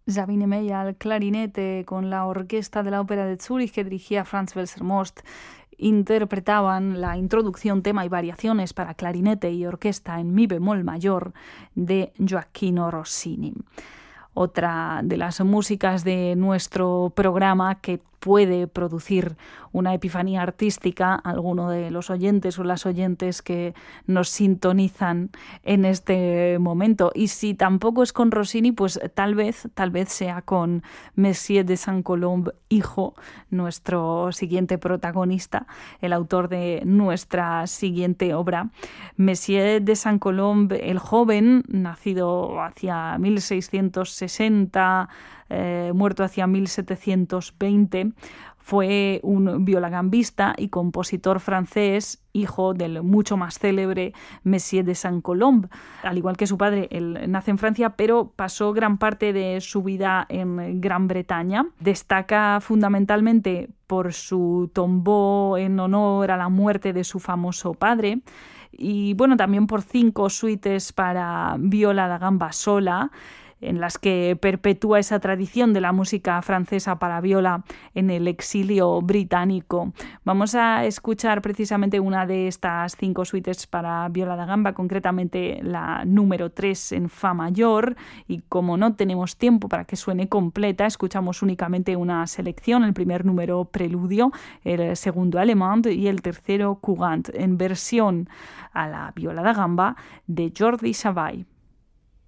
Sabine Meyer al clarinete con la orquesta de la Ópera de Zúrich que dirigía Franz Welser-Most interpretaban la introducción, tema y variaciones para clarinete y orquesta en mi bemol mayor de Gioacchino Rossini. Otra de las músicas de nuestro programa que puede producir una epifanía artística a alguno de los oyentes o las oyentes que nos sintonizan en este momento. Y si tampoco es con Rossini, pues tal vez sea con Messier de Saint-Colombe, hijo, nuestro siguiente protagonista, el autor de nuestra siguiente obra. Messier de Saint-Colombe, el joven, nacido hacia 1660, muerto hacia 1720, fue un violagambista y compositor francés, hijo del mucho más célebre Messier de Saint-Colombe. Al igual que su padre, él nace en Francia, pero pasó gran parte de su vida en Gran Bretaña. Destaca fundamentalmente por su tombeau en honor a la muerte de su famoso padre, y bueno, también por 5 suites para viola da gamba sola, en las que perpetúa esa tradición de la música francesa para viola en el exilio británico. Vamos a escuchar precisamente una de estas 5 suites para viola da gamba, concretamente la número 3 en fa mayor, y como no tenemos tiempo para que suene completa, escuchamos únicamente una selección: el primer número preludio, el segundo Allemande y el tercero Courant, en versión a la viola da gamba de Jordi Savall.